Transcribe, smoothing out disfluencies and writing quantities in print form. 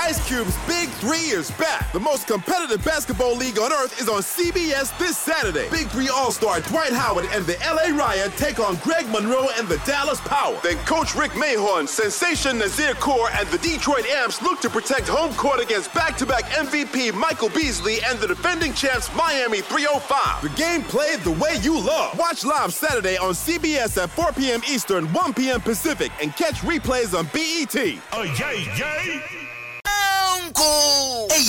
Ice Cube's Big 3 is back. The most competitive basketball league on earth is on CBS this Saturday. Big 3 All-Star Dwight Howard and the LA Riot take on Greg Monroe and the Dallas Power. Then Coach Rick Mahorn, Sensation Nazir Kaur, and the Detroit Amps look to protect home court against back-to-back MVP Michael Beasley and the defending champs Miami 305. The game played the way you love. Watch live Saturday on CBS at 4 p.m. Eastern, 1 p.m. Pacific, and catch replays on BET. Yay, yay! Uncle! Hey,